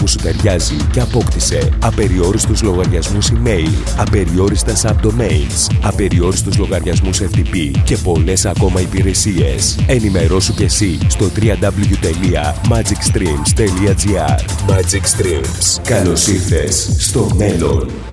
που σου ταιριάζει και απόκτησε απεριόριστους λογαριασμούς email, απεριόριστα subdomains, απεριόριστους λογαριασμούς FTP και πολλές ακόμα υπηρεσίες. Ενημερώσου και εσύ στο www.magicstreams.gr. Magic Streams. Καλώς ήρθες στο μέλλον.